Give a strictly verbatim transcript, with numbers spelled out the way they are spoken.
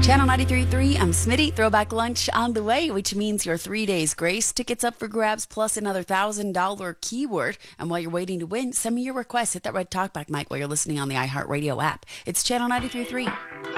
Channel ninety-three point three, I'm Smitty. Throwback lunch on the way, which means your three days grace. Tickets up for grabs plus another one thousand dollars keyword. And while you're waiting to win, send me your request. Hit that red talkback mic while you're listening on the iHeartRadio app. It's Channel ninety-three point three.